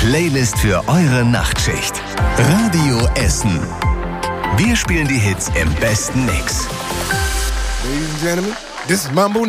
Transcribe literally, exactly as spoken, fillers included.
Playlist für eure Nachtschicht. Radio Essen. Wir spielen die Hits im besten Mix. Ladies and gentlemen, this is Mambo